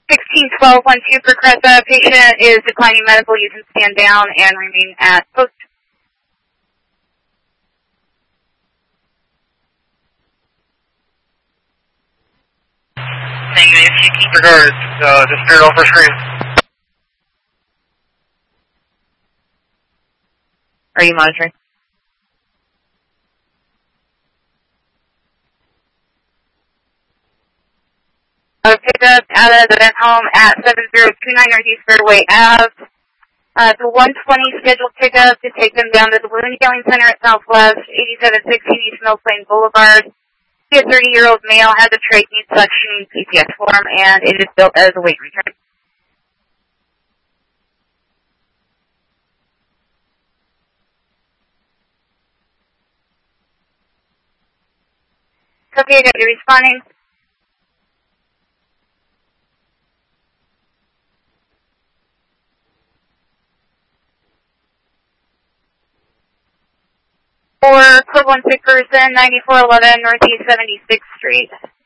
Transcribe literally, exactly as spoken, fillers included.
sixteen twelve one two for Cressa. Patient is declining medical. You can stand down and remain at post. Negative. You keep regards. Uh, just start off our screen. Are you monitoring? Uh, picked up out of the vent home at seven zero two nine Northeast Fairway Ave. Uh, it's a one twenty scheduled pickup to take them down to the Balloon Healing Center at Southwest, eighty-seven sixteen East Mill Plain Boulevard. A thirty-year-old male has a trachea suction P P S form, and it is built as a weight return. Okay, got you responding. For Cleveland sick person, ninety-four eleven Northeast seventy-sixth Street.